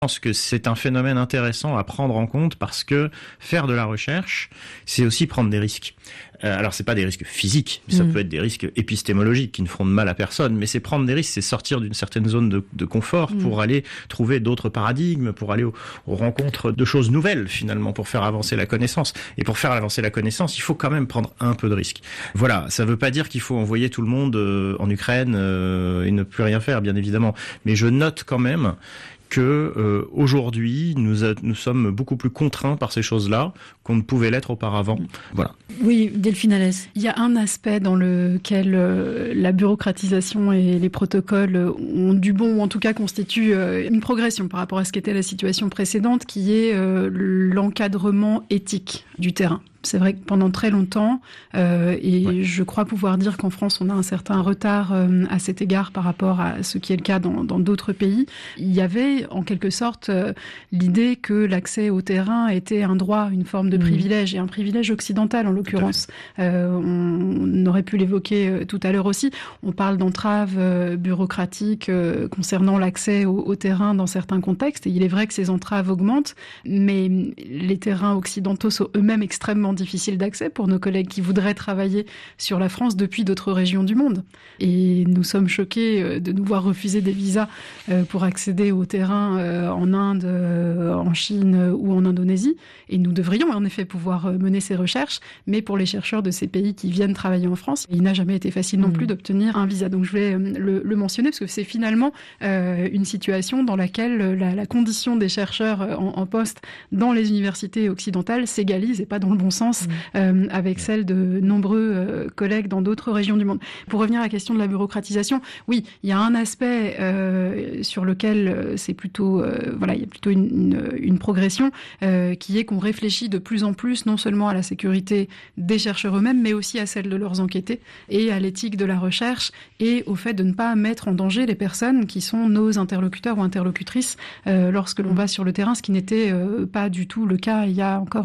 Je pense que c'est un phénomène intéressant à prendre en compte parce que faire de la recherche, c'est aussi prendre des risques. Alors c'est pas des risques physiques, ça peut être des risques épistémologiques qui ne feront de mal à personne, mais c'est prendre des risques, c'est sortir d'une certaine zone de confort pour aller trouver d'autres paradigmes, pour aller aux rencontres de choses nouvelles finalement, pour faire avancer la connaissance. Et pour faire avancer la connaissance, il faut quand même prendre un peu de risques. Voilà, ça veut pas dire qu'il faut envoyer tout le monde en Ukraine et ne plus rien faire, bien évidemment. Mais je note quand même que aujourd'hui, nous sommes beaucoup plus contraints par ces choses-là qu'on ne pouvait l'être auparavant. Voilà. Oui, Delphine Allès. Il y a un aspect dans lequel la bureaucratisation et les protocoles ont du bon, ou en tout cas constituent une progression par rapport à ce qu'était la situation précédente, qui est l'encadrement éthique du terrain. C'est vrai que pendant très longtemps, je crois pouvoir dire qu'en France, on a un certain retard à cet égard par rapport à ce qui est le cas dans d'autres pays. Il y avait en quelque sorte l'idée que l'accès au terrain était un droit, une forme de privilège, et un privilège occidental en l'occurrence. On aurait pu l'évoquer tout à l'heure aussi. On parle d'entraves bureaucratiques concernant l'accès au terrain dans certains contextes, et il est vrai que ces entraves augmentent, mais les terrains occidentaux sont eux-mêmes extrêmement difficile d'accès pour nos collègues qui voudraient travailler sur la France depuis d'autres régions du monde. Et nous sommes choqués de nous voir refuser des visas pour accéder au terrain en Inde, en Chine ou en Indonésie. Et nous devrions en effet pouvoir mener ces recherches, mais pour les chercheurs de ces pays qui viennent travailler en France, il n'a jamais été facile non plus d'obtenir un visa. Donc je voulais le mentionner parce que c'est finalement une situation dans laquelle la condition des chercheurs en poste dans les universités occidentales s'égalise et pas dans le bon sens avec celle de nombreux collègues dans d'autres régions du monde. Pour revenir à la question de la bureaucratisation, oui, il y a un aspect sur lequel c'est plutôt, il y a plutôt une progression qui est qu'on réfléchit de plus en plus non seulement à la sécurité des chercheurs eux-mêmes, mais aussi à celle de leurs enquêtés et à l'éthique de la recherche et au fait de ne pas mettre en danger les personnes qui sont nos interlocuteurs ou interlocutrices lorsque l'on va sur le terrain, ce qui n'était pas du tout le cas il y a encore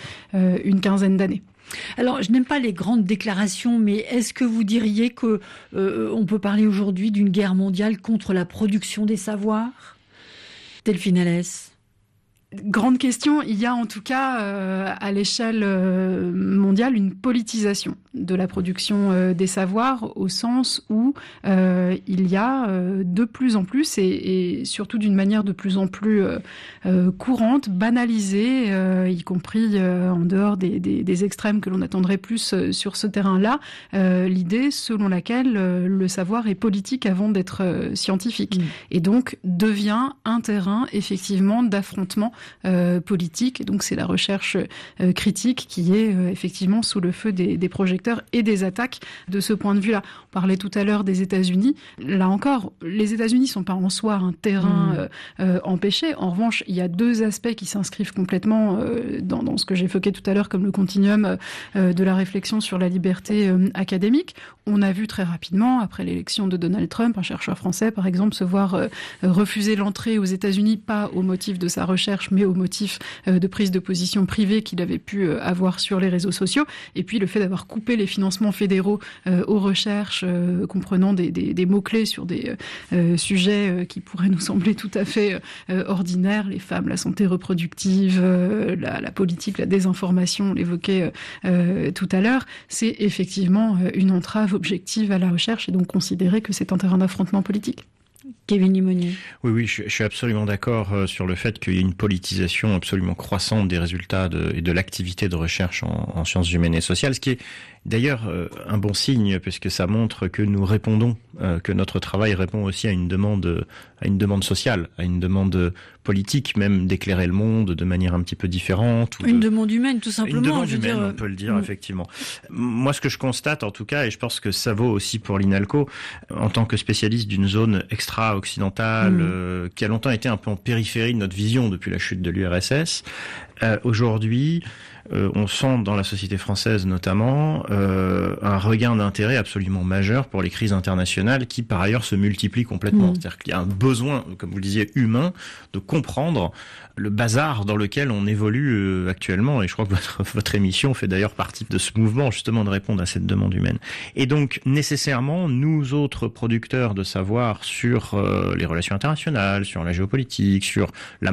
une quinzaine d'années. Alors, je n'aime pas les grandes déclarations, mais est-ce que vous diriez que on peut parler aujourd'hui d'une guerre mondiale contre la production des savoirs ? Delphine Allès. Grande question. Il y a en tout cas à l'échelle mondiale une politisation de la production des savoirs au sens où il y a de plus en plus et surtout d'une manière de plus en plus courante, banalisée, y compris en dehors des extrêmes que l'on attendrait plus sur ce terrain-là, l'idée selon laquelle le savoir est politique avant d'être scientifique et donc devient un terrain effectivement d'affrontement politique. Et donc c'est la recherche critique qui est effectivement sous le feu des projecteurs et des attaques de ce point de vue-là. On parlait tout à l'heure des États-Unis. Là encore, les États-Unis sont pas en soi un terrain empêché. En revanche, il y a deux aspects qui s'inscrivent complètement dans ce que j'évoquais tout à l'heure comme le continuum de la réflexion sur la liberté académique. On a vu très rapidement, après l'élection de Donald Trump, un chercheur français, par exemple, se voir refuser l'entrée aux États-Unis, pas au motif de sa recherche, mais au motif de prise de position privée qu'il avait pu avoir sur les réseaux sociaux. Et puis le fait d'avoir coupé les financements fédéraux aux recherches, comprenant des mots-clés sur des sujets qui pourraient nous sembler tout à fait ordinaires, les femmes, la santé reproductive, la politique, la désinformation, on l'évoquait tout à l'heure, c'est effectivement une entrave objective à la recherche et donc considérer que c'est un terrain d'affrontement politique. Kevin Limonier. Oui, je suis absolument d'accord sur le fait qu'il y a une politisation absolument croissante des résultats et de l'activité de recherche en sciences humaines et sociales, ce qui est d'ailleurs un bon signe, puisque ça montre que nous répondons, que notre travail répond aussi à une demande sociale, à une demande politique, même d'éclairer le monde de manière un petit peu différente. Une demande humaine, tout simplement. Une demande humaine, on peut le dire, effectivement. Moi, ce que je constate, en tout cas, et je pense que ça vaut aussi pour l'INALCO, en tant que spécialiste d'une zone extra-occidentale, qui a longtemps été un peu en périphérie de notre vision depuis la chute de l'URSS, Aujourd'hui, on sent dans la société française notamment un regain d'intérêt absolument majeur pour les crises internationales qui par ailleurs se multiplient complètement. C'est-à-dire qu'il y a un besoin, comme vous le disiez, humain de comprendre le bazar dans lequel on évolue actuellement, et je crois que votre émission fait d'ailleurs partie de ce mouvement justement de répondre à cette demande humaine. Et donc nécessairement, nous autres producteurs de savoir sur les relations internationales, sur la géopolitique, sur la